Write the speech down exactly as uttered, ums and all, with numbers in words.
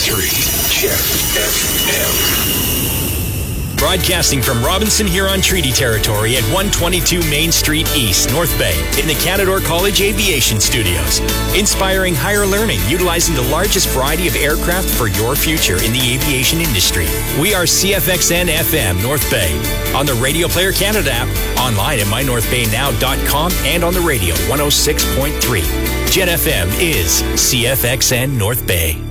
three, Jet F M. Broadcasting from Robinson Huron Treaty Territory at one twenty-two Main Street East, North Bay, in the Canadore College Aviation Studios. Inspiring higher learning, utilizing the largest variety of aircraft for your future in the aviation industry. We are C F X N F M North Bay, on the Radio Player Canada app, online at my north bay now dot com, and on the radio one oh six point three. Jet F M is C F X N North Bay.